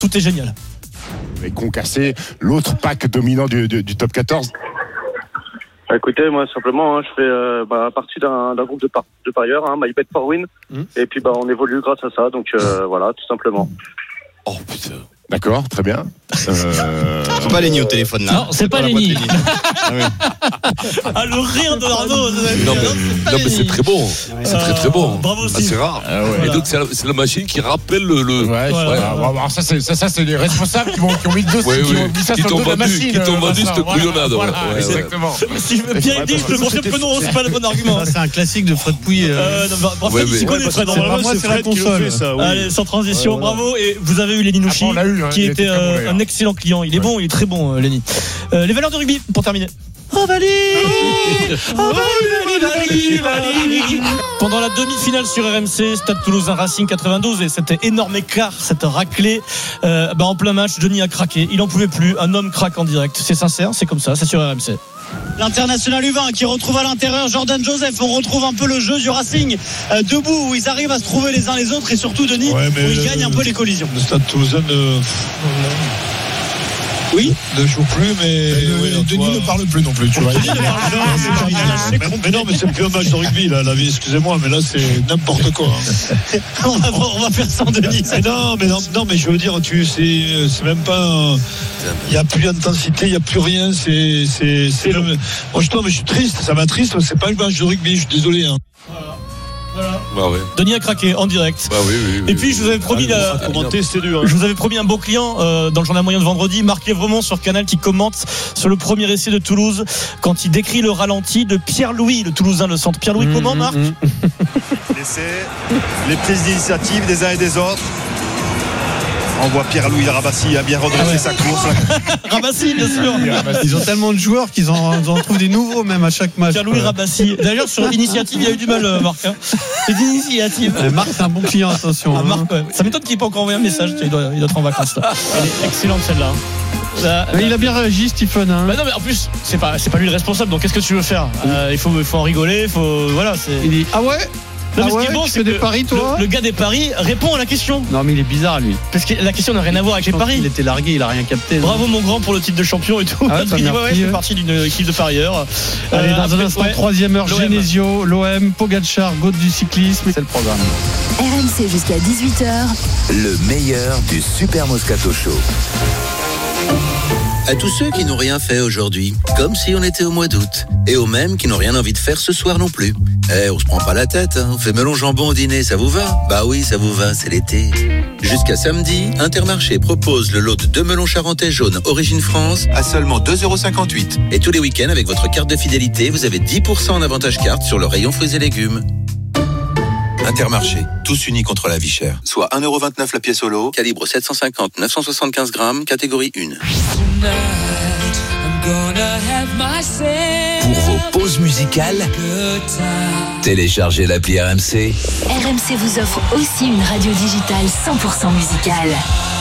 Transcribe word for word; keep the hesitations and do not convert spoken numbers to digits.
tout est génial. Et concasser l'autre pack dominant du, du, du top quatorze. Écoutez, moi simplement, hein, je fais euh, bah, partie d'un, d'un groupe de, par- de parieurs, hein, My Bet for Win, mmh. et puis bah, on évolue grâce à ça, donc euh, voilà, tout simplement. Oh putain. D'accord, très bien. Euh... C'est pas Lenny au téléphone là. Non, c'est pas Lenny. Ah, oui. Ah, le rire de Arnaud. Non mais, non mais c'est très bon. C'est euh, très très bon. Bravo aussi. Ah, c'est rare. Ah, ouais. Et voilà. Donc c'est la, c'est la machine qui rappelle le. le... Ouais. Voilà. ouais. Alors ça c'est ça, ça c'est les responsables qui, vont, qui ont mis le dossier, ouais, qui oui. ont mis ça qui sur le dos de la machine. Qui t'ont vendu cette couillonnade. Voilà, ouais, ouais, exactement. Ouais. Si je veux bien aider, je te confirme que non, c'est pas le bon argument. Ça, c'est un classique de Fred Pouille. Euh, non, bah, ouais, Fred, il s'y connaît, Fred. Moi, c'est la console. Allez, sans transition, bravo. Et vous avez eu Lenny Nouchi, qui était un excellent client. Il est bon, il est très bon, Lenny. Les valeurs de rugby, pour terminer. Ovalie, Ovalie, Ovalie. Pendant la demi-finale sur R M C, Stade Toulousain Racing quatre-vingt-douze, et cet énorme écart, cette raclée, euh, bah en plein match, Denis a craqué. Il en pouvait plus. Un homme craque en direct. C'est sincère, c'est comme ça, c'est sur R M C. L'international U vingt qui retrouve à l'intérieur Jordan Joseph. On retrouve un peu le jeu du Racing euh, debout, où ils arrivent à se trouver les uns les autres, et surtout Denis, ouais, où ils gagnent un peu les collisions. Le Stade Toulousain ne... Oui, ne joue plus, mais, mais oui, Denis toi... ne parle plus non plus. Tu vois. mais, mais non, mais c'est plus un match de rugby là, la vie. Excusez-moi, mais là c'est n'importe quoi. Hein. on, va, on va faire sans Denis. Mais non, mais non, non, mais je veux dire, tu, c'est, c'est même pas. Il n'y a plus d'intensité, il n'y a plus rien. C'est, c'est, c'est le. Moi, je, mais je suis triste. Ça m'attriste. C'est pas un match de rugby. Je suis désolé. Hein. Voilà. Voilà. Bah ouais. Denis a craqué en direct. Bah oui, oui, oui, et puis je vous avais promis, ah, la... commenter, c'est dur. Hein. Je vous avais promis un beau client euh, dans le journal moyen de vendredi, Marc Lévremont sur Canal, qui commente sur le premier essai de Toulouse quand il décrit le ralenti de Pierre-Louis, le Toulousain, le centre. Pierre-Louis, mmh, comment, Marc? mmh. L'essai, les prises d'initiative des uns et des autres. On voit Pierre-Louis Rabassi a bien redressé ah ouais. sa course. Rabassi, bien sûr. Ils ont tellement de joueurs qu'ils en, en trouvent des nouveaux même à chaque match. Pierre-Louis Rabassi. D'ailleurs, sur l'initiative, il y a eu du mal, Marc. Hein. C'est l'initiative. Euh, Marc, c'est un bon client, attention. Ah, hein. Marc, ouais. Ça m'étonne qu'il n'ait pas encore envoyé un message. Il doit, il doit être en vacances. Là. Elle est excellente celle-là. Là, là. Il a bien réagi, Stephen. Hein. Bah non, mais en plus, c'est pas, c'est pas lui le responsable. Donc, qu'est-ce que tu veux faire? euh, Il faut, il faut en rigoler. Il faut, voilà. C'est... Il dit ah ouais. Non, ah mais ouais, ce qui est bon, tu c'est fais que des paris, toi le, le gars des paris répond à la question. Non, mais il est bizarre, lui. Parce que la question n'a rien à voir avec les paris. Il était largué, il a rien capté. Bravo, non mon grand, pour le titre de champion et tout. Ah ouais, il dit, ouais, ouais, je fais partie d'une équipe de parieurs. Allez, dans euh, un instant, ouais. troisième heure, l'O M. Genesio, l'O M, Pogacar, Gaud du cyclisme. C'est le programme. R M C jusqu'à dix-huit heures. Le meilleur du Super Moscato Show. À tous ceux qui n'ont rien fait aujourd'hui, comme si on était au mois d'août, et aux mêmes qui n'ont rien envie de faire ce soir non plus. Eh, on se prend pas la tête, hein. On fait melon jambon au dîner, ça vous va? Bah oui, ça vous va, c'est l'été. Jusqu'à samedi, Intermarché propose le lot de deux melons charentais jaunes Origine France à seulement deux euros cinquante-huit. Et tous les week-ends, avec votre carte de fidélité, vous avez dix pour cent en avantage carte sur le rayon fruits et légumes. Intermarché, tous unis contre la vie chère. Soit un euro vingt-neuf la pièce au lot, calibre sept cent cinquante neuf cent soixante-quinze grammes, catégorie un. Pour vos pauses musicales, téléchargez l'appli R M C. R M C vous offre aussi une radio digitale cent pour cent musicale.